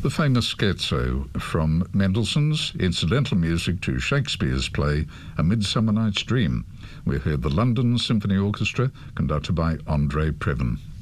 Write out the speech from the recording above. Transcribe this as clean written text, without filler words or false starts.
The famous scherzo from Mendelssohn's incidental music to Shakespeare's play A Midsummer Night's Dream. We heard the London Symphony Orchestra, conducted by Andre Previn.